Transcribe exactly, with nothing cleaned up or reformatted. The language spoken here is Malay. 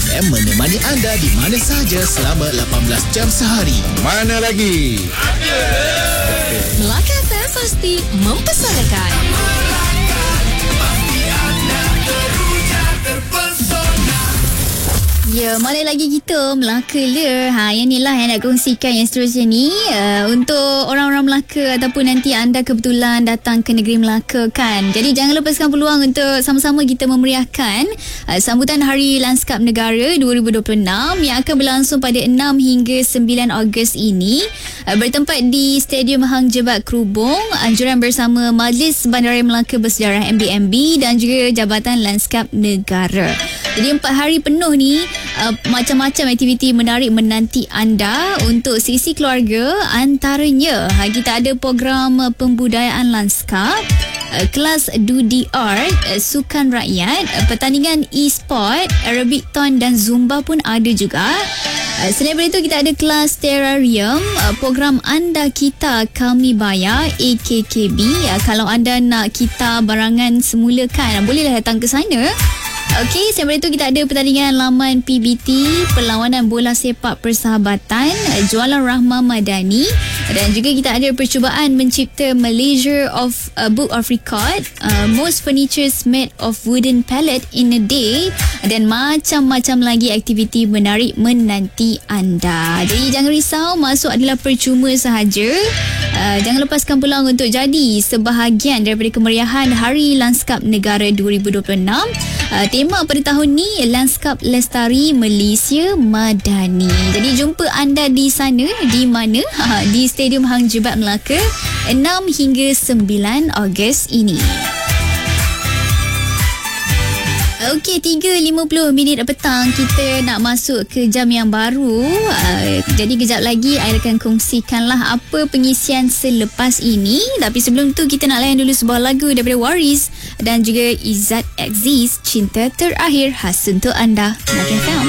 M menemani anda di mana sahaja selama lapan belas jam sehari. Mana lagi? Melaka F M pasti mempersanakan. Ya, mana lagi kita Melaka le. Ha, yang ni lah yang nak kongsikan yang seterusnya ni. Uh, untuk orang-orang Melaka ataupun nanti anda kebetulan datang ke negeri Melaka kan. Jadi jangan lepaskan peluang untuk sama-sama kita memeriahkan uh, sambutan Hari Lanskap Negara dua ribu dua puluh enam yang akan berlangsung pada enam hingga sembilan Ogos ini. Uh, bertempat di Stadium Hang Jebat Krubong, anjuran bersama Majlis Bandaraya Melaka Bersejarah M B M B dan juga Jabatan Lanskap Negara. Jadi empat hari penuh ni uh, macam-macam aktiviti menarik menanti anda untuk sesi keluarga. Antaranya uh, kita ada program uh, pembudayaan lanskap, uh, kelas Dudi Art, uh, sukan rakyat, uh, pertandingan e-sport, aerobikton dan zumba pun ada juga. Uh, selain daripada itu kita ada kelas terrarium, uh, program Anda Kita Kami Bayar A K K B. Uh, kalau anda nak kita barangan semula kan, bolehlah datang ke sana. Okey, selain itu kita ada pertandingan laman P B T, perlawanan bola sepak persahabatan, jualan Rahma Madani dan juga kita ada percubaan mencipta Malaysia of uh, Book of Record, uh, most furnitures made of wooden pallet in a day dan macam-macam lagi aktiviti menarik menanti anda. Jadi jangan risau, masuk adalah percuma sahaja. Uh, jangan lepaskan peluang untuk jadi sebahagian daripada kemeriahan Hari Lanskap Negara dua ribu dua puluh enam. Uh, tema pada tahun ni Lanskap Lestari Malaysia Madani. Jadi jumpa anda di sana, di mana? Ha, di Stadium Hang Jebat Melaka enam hingga sembilan Ogos ini. Okey, tiga lima puluh minit petang, kita nak masuk ke jam yang baru. Uh, jadi kejap lagi saya akan kongsikanlah apa pengisian selepas ini. Tapi sebelum tu kita nak layan dulu sebuah lagu daripada Waris dan juga Izzat Aziz, Cinta Terakhir khas untuk anda. Melaka F M.